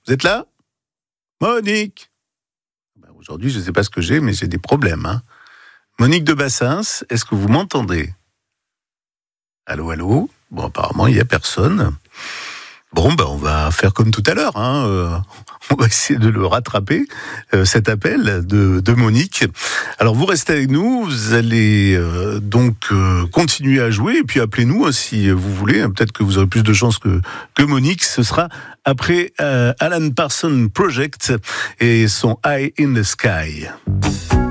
Vous êtes là ? Monique ? Aujourd'hui, je ne sais pas ce que j'ai, mais j'ai des problèmes. Monique de Bassins, est-ce que vous m'entendez ? Allô, allô ? Bon, apparemment, il n'y a personne. Bon, on va faire comme tout à l'heure. On va essayer de le rattraper, cet appel de Monique. Alors, vous restez avec nous. Vous allez donc continuer à jouer. Et puis, appelez-nous si vous voulez. Peut-être que vous aurez plus de chance que Monique. Ce sera après Alan Parsons Project et son Eye in the Sky.